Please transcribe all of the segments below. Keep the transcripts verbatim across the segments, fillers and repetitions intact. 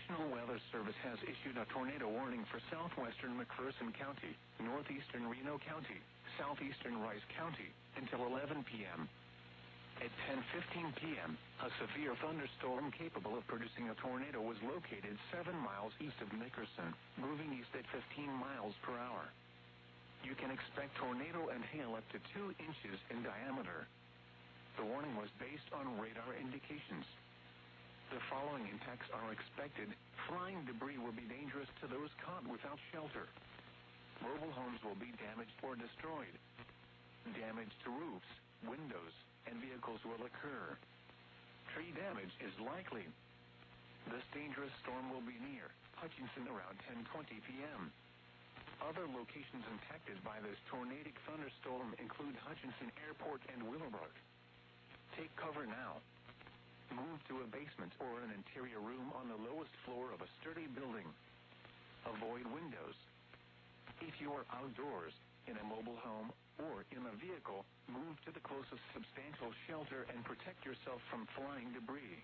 National Weather Service has issued a tornado warning for southwestern McPherson County, northeastern Reno County, southeastern Rice County, until eleven p.m. At ten fifteen p.m., a severe thunderstorm capable of producing a tornado was located seven miles east of Nickerson, moving east at fifteen miles per hour. You can expect tornado and hail up to two inches in diameter. The warning was based on radar indications. The following impacts are expected. Flying debris will be dangerous to those caught without shelter. Mobile homes will be damaged or destroyed. Damage to roofs, windows, and vehicles will occur. Tree damage is likely. This dangerous storm will be near Hutchinson around ten twenty p.m. Other locations impacted by this tornadic thunderstorm include Hutchinson Airport and Willowbrook. Take cover now. Move to a basement or an interior room on the lowest floor of a sturdy building. Avoid windows. If you are outdoors, in a mobile home, or in a vehicle, move to the closest substantial shelter and protect yourself from flying debris.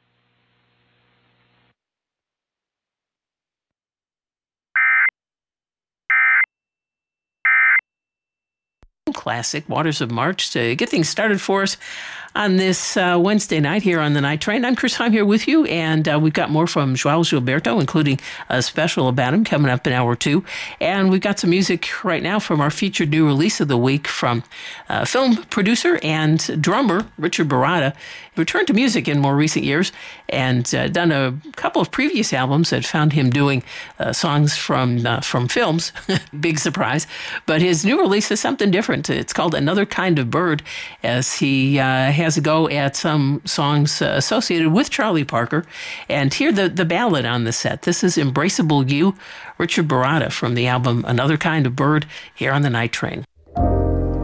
Classic Waters of March to get things started for us on this uh, Wednesday night here on the Night Train. I'm Chris. I'm here with you, and uh, we've got more from João Gilberto, including a special about him coming up in hour two. And we've got some music right now from our featured new release of the week from uh, film producer and drummer Richard Baratta. Returned to music in more recent years and uh, done a couple of previous albums that found him doing uh, songs from uh, from films. Big surprise. But his new release is something different. It's called Another Kind of Bird, as he uh, has a go at some songs uh, associated with Charlie Parker. And here the, the ballad on the set. This is Embraceable You, Richard Baratta from the album Another Kind of Bird here on the Night Train.